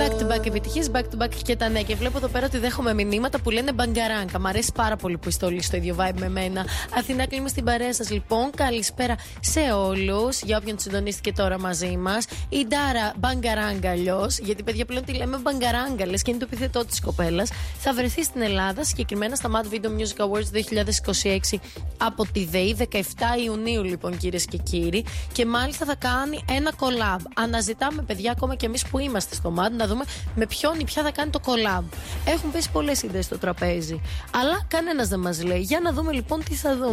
Back to back επιτυχίες, back to back και τα νέα. Και βλέπω εδώ πέρα ότι δέχομαι μηνύματα που λένε μπαγκαράγκα. Μ' αρέσει πάρα πολύ που είστε όλοι στο ίδιο vibe με μένα. Αθηνά, κλείνουμε στην παρέα σας λοιπόν. Καλησπέρα σε όλους. Για όποιον συντονίστηκε τώρα μαζί μας. Η Ντάρα, μπαγκαράγκα αλλιώς. Γιατί παιδιά πλέον τη λέμε μπαγκαράγκα, λες και είναι το επιθετό της κοπέλας. Θα βρεθεί στην Ελλάδα, συγκεκριμένα στα Mad Video Music Awards 2026 από τη ΔΕΗ, 17 Ιουνίου λοιπόν, κυρίες και κύριοι. Και μάλιστα θα κάνει ένα collab. Αναζητάμε, παιδιά, ακόμα και εμείς που είμαστε στο Mad, να δούμε με ποιον ή ποια θα κάνει το collab. Έχουν πέσει πολλές ιδέες στο τραπέζι, αλλά κανένας δεν μας λέει. Για να δούμε λοιπόν τι θα δούμε.